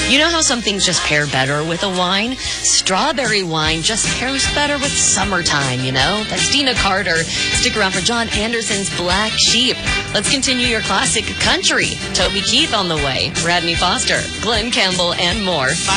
You know how some things just pair better with a wine? Strawberry wine just pairs better with summertime, you know? That's Dina Carter. Stick around for John Anderson's Black Sheep. Let's continue your classic country. Toby Keith on the way. Radney Foster, Glenn Campbell, and more.